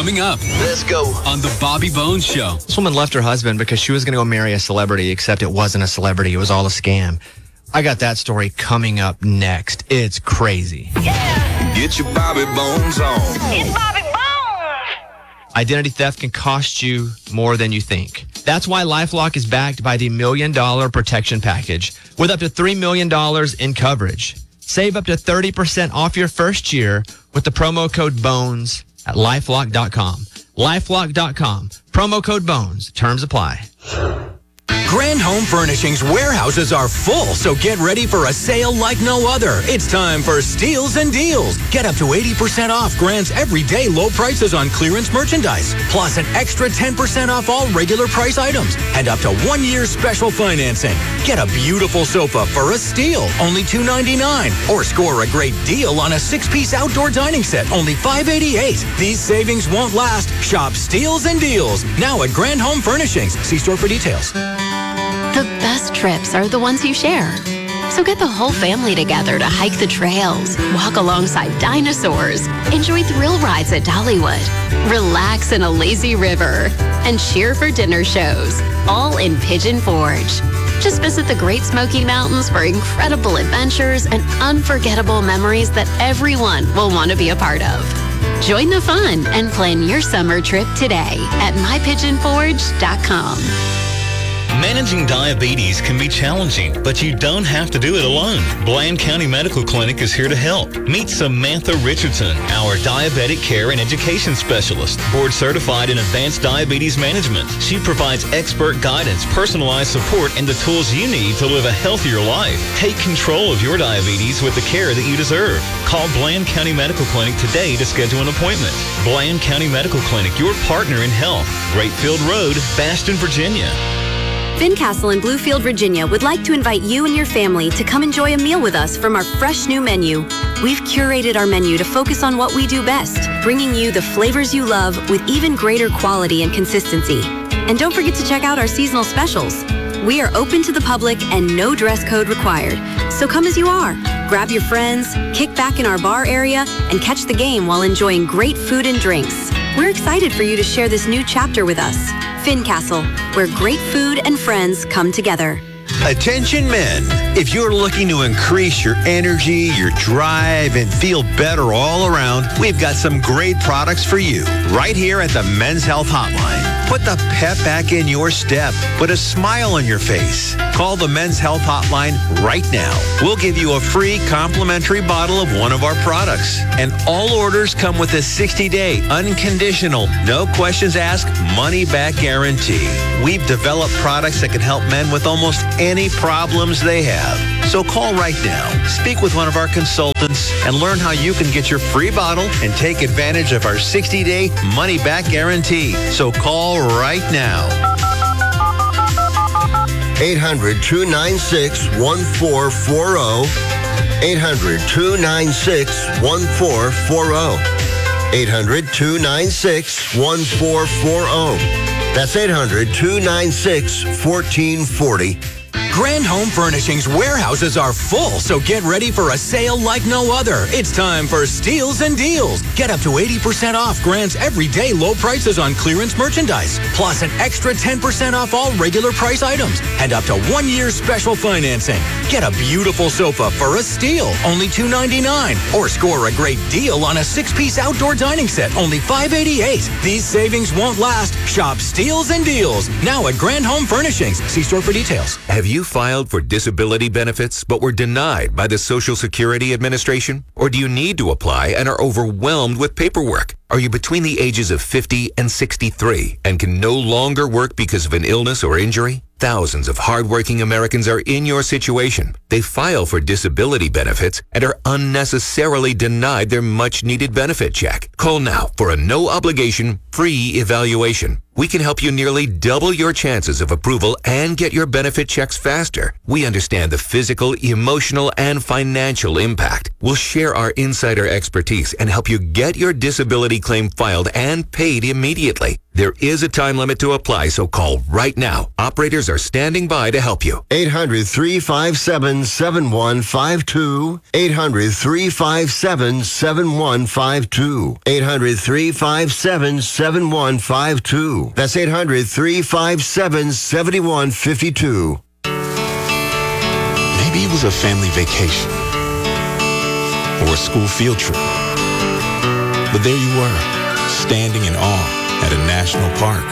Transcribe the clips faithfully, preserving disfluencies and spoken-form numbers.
Coming up. Let's go. On the Bobby Bones Show. This woman left her husband because she was going to go marry a celebrity, except it wasn't a celebrity. It was all a scam. I got that story coming up next. It's crazy. Yeah. Get your Bobby Bones on. It's Bobby Bones. Identity theft can cost you more than you think. That's why LifeLock is backed by the Million Dollar Protection Package with up to three million dollars in coverage. Save up to thirty percent off your first year with the promo code BONES at LifeLock dot com. LifeLock dot com. Promo code BONES. Terms apply. Grand Home Furnishings warehouses are full, so get ready for a sale like no other. It's time for Steals and Deals. Get up to eighty percent off Grand's everyday low prices on clearance merchandise, plus an extra ten percent off all regular price items, and up to one year special financing. Get a beautiful sofa for a steal, only two ninety-nine, or score a great deal on a six-piece outdoor dining set, only five eighty-eight. These savings won't last. Shop Steals and Deals now at Grand Home Furnishings. See store for details. The best trips are the ones you share. So get the whole family together to hike the trails, walk alongside dinosaurs, enjoy thrill rides at Dollywood, relax in a lazy river, and cheer for dinner shows, all in Pigeon Forge. Just visit the Great Smoky Mountains for incredible adventures and unforgettable memories that everyone will want to be a part of. Join the fun and plan your summer trip today at my pigeon forge dot com. Managing diabetes can be challenging, but you don't have to do it alone. Bland County Medical Clinic is here to help. Meet Samantha Richardson, our diabetic care and education specialist, board certified in advanced diabetes management. She provides expert guidance, personalized support, and the tools you need to live a healthier life. Take control of your diabetes with the care that you deserve. Call Bland County Medical Clinic today to schedule an appointment. Bland County Medical Clinic, your partner in health. Greatfield Road, Baston, Virginia. Fincastle in Bluefield, Virginia would like to invite you and your family to come enjoy a meal with us from our fresh new menu. We've curated our menu to focus on what we do best, bringing you the flavors you love with even greater quality and consistency. And don't forget to check out our seasonal specials. We are open to the public and no dress code required. So come as you are. Grab your friends, kick back in our bar area, and catch the game while enjoying great food and drinks. We're excited for you to share this new chapter with us. Fincastle, where great food and friends come together. Attention men, if you're looking to increase your energy, your drive, and feel better all around, we've got some great products for you right here at the Men's Health Hotline. Put the pep back in your step. Put a smile on your face. Call the Men's Health Hotline right now. We'll give you a free complimentary bottle of one of our products. And all orders come with a sixty-day unconditional, no questions asked, money-back guarantee. We've developed products that can help men with almost any problems they have. So call right now. Speak with one of our consultants and learn how you can get your free bottle and take advantage of our sixty-day money-back guarantee. So call right now. eight hundred, two nine six, one four four zero. eight hundred, two nine six, one four four zero. eight hundred, two nine six, one four four zero. That's eight hundred, two nine six, one four four zero. Grand Home Furnishings warehouses are full, so get ready for a sale like no other. It's time for Steals and Deals. Get up to eighty percent off Grand's everyday low prices on clearance merchandise, plus an extra ten percent off all regular price items, and up to one year special financing. Get a beautiful sofa for a steal, only two ninety-nine, or score a great deal on a six-piece outdoor dining set, only five eighty-eight. These savings won't last. Shop Steals and Deals now at Grand Home Furnishings. See store for details. Have you filed for disability benefits but were denied by the Social Security Administration? Or do you need to apply and are overwhelmed with paperwork? Are you between the ages of fifty and sixty-three and can no longer work because of an illness or injury? Thousands of hardworking Americans are in your situation. They file for disability benefits and are unnecessarily denied their much-needed benefit check. Call now for a no-obligation, free evaluation. We can help you nearly double your chances of approval and get your benefit checks faster. We understand the physical, emotional, and financial impact. We'll share our insider expertise and help you get your disability claim filed and paid immediately. There is a time limit to apply, so call right now. Operators are standing by to help you. eight hundred, three five seven, seven one five two. eight hundred, three five seven, seven one five two. eight hundred, three five seven, seven one five two. That's eight hundred, three five seven, seven one five two. Maybe it was a family vacation or a school field trip. But there you were, standing in awe at a national park.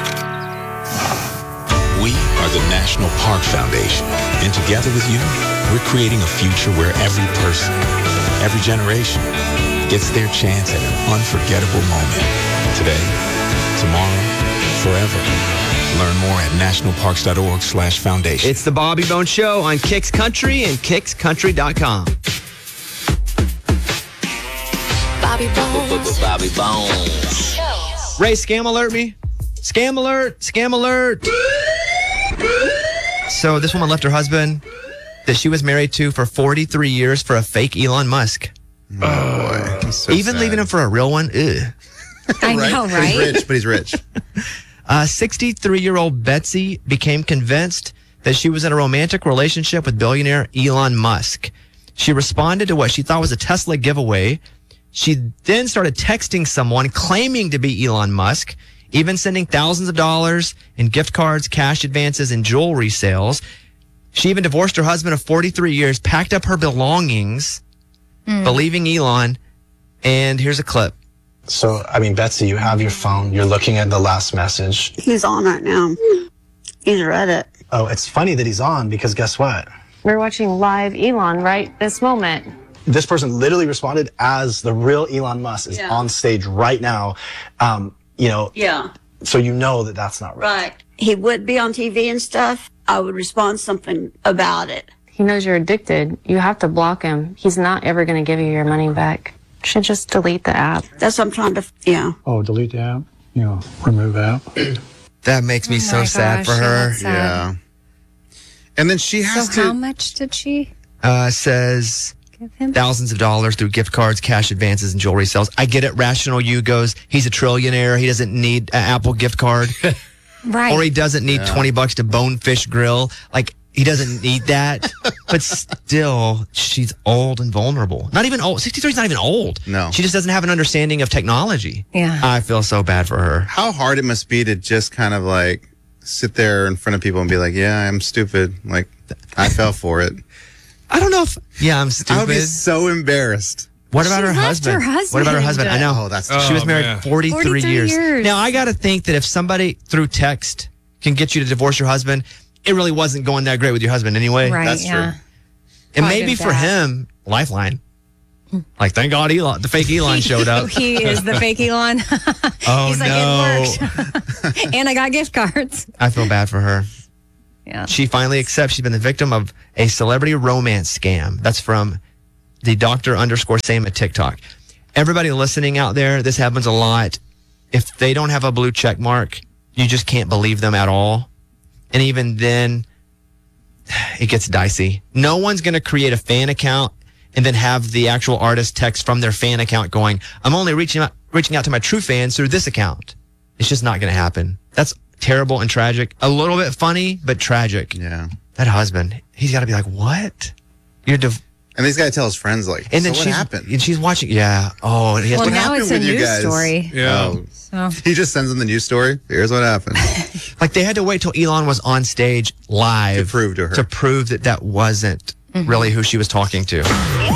We are the National Park Foundation, and together with you, we're creating a future where every person, every generation, gets their chance at an unforgettable moment. Today, tomorrow, forever. Learn more at nationalparks.org slash foundation. It's the Bobby Bones Show on Kicks Country and kicks country dot com. Bobby Bones. Bobby Bones. Ray, scam alert me. Scam alert. Scam alert. So this woman left her husband that she was married to for forty-three years for a fake Elon Musk. Oh, boy. So Even sad. leaving him for a real one? Ugh. I know, right? He's rich, but he's rich. Uh, sixty-three-year-old Betsy became convinced that she was in a romantic relationship with billionaire Elon Musk. She responded to what she thought was a Tesla giveaway. She then started texting someone claiming to be Elon Musk, even sending thousands of dollars in gift cards, cash advances, and jewelry sales. She even divorced her husband of forty-three years, packed up her belongings, Mm. believing Elon. And here's a clip. So, I mean, Betsy, you have your phone. You're looking at the last message. He's on right now. He's read it. Oh, it's funny that he's on because guess what? We're watching live Elon right this moment. This person literally responded as the real Elon Musk is Yeah. on stage right now. Um, you know, Yeah. so you know that that's not right. Right. He would be on T V and stuff. I would respond something about it. He knows you're addicted. You have to block him. He's not ever going to give you your money back. You should just delete the app. That's what I'm trying to, yeah. Oh, delete the app? You know, remove app? That makes me Oh so my sad gosh, for yeah, her. that's sad. Yeah. And then she has So to. how much did she Uh, says give him? thousands of dollars through gift cards, cash advances, and jewelry sales. I get it. Rational you goes, he's a trillionaire. He doesn't need an Apple gift card. Right. Or he doesn't need Yeah. twenty bucks to Bonefish Grill. Like, he doesn't need that. But still, she's old and vulnerable. Not even old. sixty-three is not even old. No. She just doesn't have an understanding of technology. Yeah. I feel so bad for her. How hard it must be to just kind of like sit there in front of people and be like, yeah, I'm stupid. Like, I fell for it. I don't know if, yeah, I'm I would be stupid. so embarrassed. What about She her left husband? her husband. What about her husband? I know. Oh, that's she was married man. forty-three, forty-three years. years. Now, I got to think that if somebody through text can get you to divorce your husband, it really wasn't going that great with your husband anyway. Right, That's yeah. true. And Probably maybe been for bad. him, Lifeline. Like, thank God Elon, the fake Elon showed up. He is the fake Elon. Oh, He's like, no. it worked. And I got gift cards. I feel bad for her. Yeah. She finally accepts she's been the victim of a celebrity romance scam. That's from the doctor underscore same at TikTok. Everybody listening out there, this happens a lot. If they don't have a blue check mark, you just can't believe them at all. And even then, it gets dicey. No one's going to create a fan account and then have the actual artist text from their fan account going, I'm only reaching out, reaching out to my true fans through this account. It's just not going to happen. That's terrible and tragic. A little bit funny, but tragic. Yeah. That husband, he's got to be like, what? You're div- And he's got to tell his friends, like, and then so what she's, happened? And she's watching. Yeah. Oh, and he has Well, to, now happened it's a with you news guys? story. Yeah. Oh. So He just sends them the news story. Here's what happened. like they had to wait till Elon was on stage live To prove to her. to prove that that wasn't really who she was talking to.